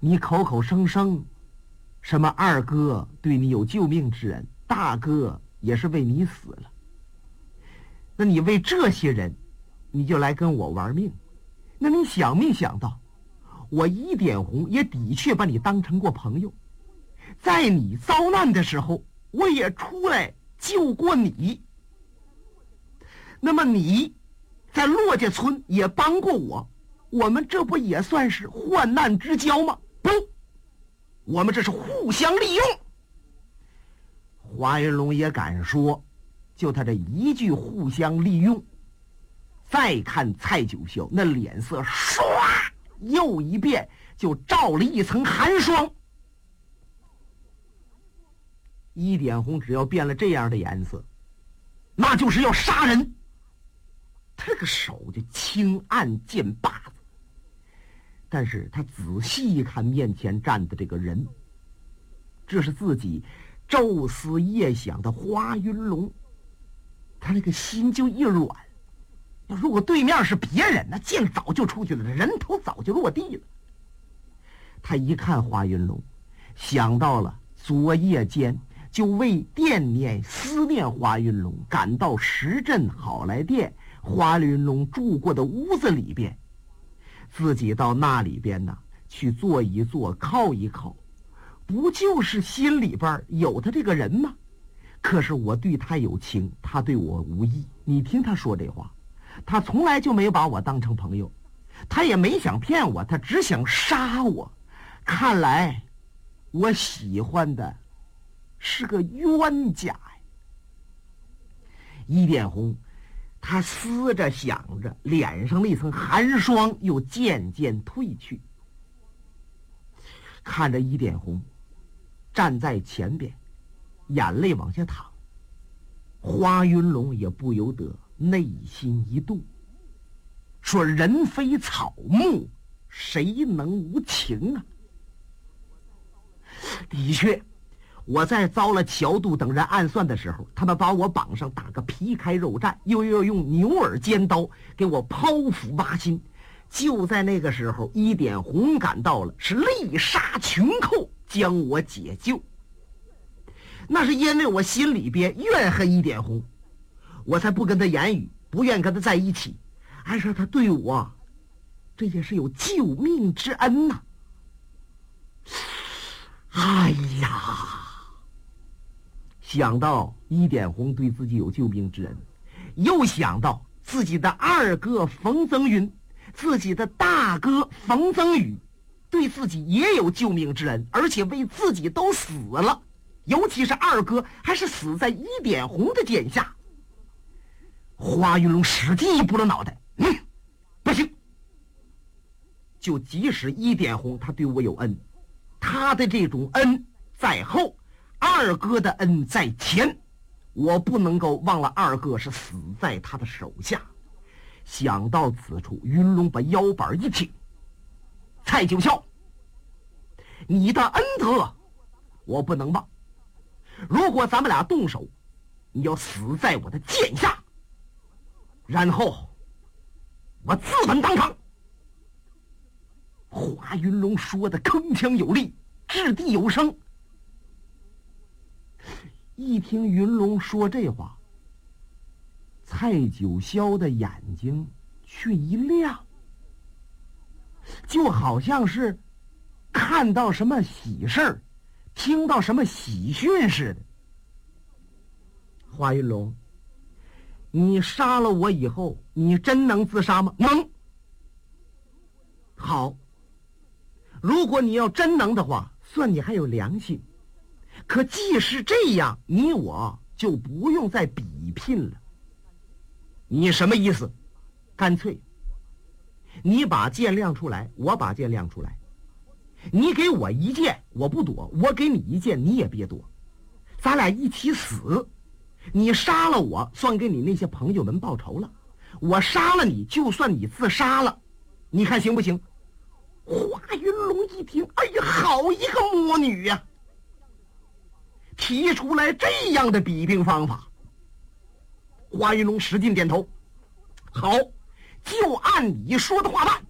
你口口声声什么二哥对你有救命之恩，大哥也是为你死了，那你为这些人你就来跟我玩命，那你想没想到我一点红也的确把你当成过朋友，在你遭难的时候我也出来救过你，那么你在骆家村也帮过我，我们这不也算是患难之交吗？不，我们这是互相利用。华云龙也敢说，就他这一句互相利用。再看蔡九霄那脸色唰又一变，就罩了一层寒霜。一点红只要变了这样的颜色，那就是要杀人。他这个手就轻按剑把子，但是他仔细一看面前站的这个人，这是自己昼思夜想的华云龙，他那个心就一软。如果对面是别人，那剑早就出去了，人头早就落地了。他一看华云龙，想到了昨夜间就为惦念思念华云龙，赶到石镇好来店华云龙住过的屋子里边，自己到那里边呢去坐一坐，靠一靠，不就是心里边有他这个人吗？可是我对他有情，他对我无意。你听他说这话，他从来就没有把我当成朋友，他也没想骗我，他只想杀我。看来我喜欢的是个冤家呀。一点红他思着想着，脸上那层寒霜又渐渐褪去。看着一点红站在前边，眼泪往下淌，华云龙也不由得内心一动，说人非草木，谁能无情啊？的确，我在遭了乔度等人暗算的时候，他们把我绑上，打个皮开肉绽，又要用牛耳尖刀给我剖腹挖心。就在那个时候，一点红赶到了，是力杀群寇，将我解救。那是因为我心里边怨恨一点红，我才不跟他言语，不愿跟他在一起。按说他对我，这也是有救命之恩呐。哎呀，想到一点红对自己有救命之恩，又想到自己的二哥冯增云，自己的大哥冯增宇对自己也有救命之恩，而且为自己都死了，尤其是二哥还是死在一点红的剑下。华云龙使劲一拨了脑袋，不行，就即使一点红他对我有恩，他的这种恩在后，二哥的恩在前，我不能够忘了二哥是死在他的手下。想到此处，云龙把腰板一挺，蔡九霄，你的恩德我不能忘，如果咱们俩动手，你要死在我的剑下，然后我自刎当场。华云龙说的铿锵有力，掷地有声。一听云龙说这话，蔡九霄的眼睛却一亮，就好像是看到什么喜事儿，听到什么喜讯似的。华云龙，你杀了我以后，你真能自杀吗？能。好，如果你要真能的话，算你还有良心。可既是这样，你我就不用再比拼了。你什么意思？干脆你把剑亮出来，我把剑亮出来，你给我一剑我不躲，我给你一剑你也别躲，咱俩一起死。你杀了我，算给你那些朋友们报仇了；我杀了你，就算你自杀了。你看行不行？华云龙一听，哎呀，好一个魔女呀！提出来这样的比拼方法。华云龙使劲点头，好，就按你说的话办。